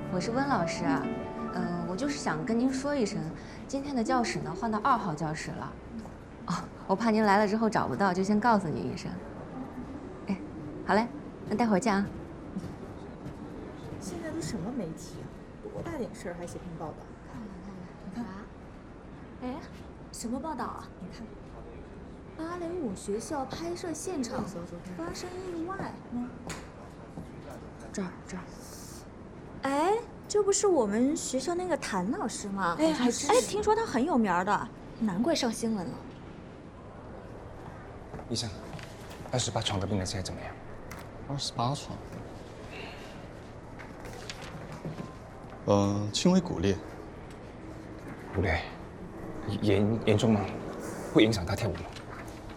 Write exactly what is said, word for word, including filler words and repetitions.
我是温老师啊，嗯、呃，我就是想跟您说一声，今天的教室呢换到二号教室了。哦，我怕您来了之后找不到，就先告诉您一声。哎，好嘞，那待会儿见啊。 现在都什么媒体啊，多大点事儿还写篇报道？ 看看看看，啥？哎，什么报道啊？ 你看， 芭蕾舞学校拍摄现场发生意外。嗯， 这儿这儿。 哎，这不是我们学校那个谭老师吗？ 哎，还真哎，听说他很有名的，难怪上新闻了。 医生，二十八床的病人现在怎么样？ 二十八床。嗯，轻微骨裂。 骨裂，严严重吗？会影响他跳舞吗？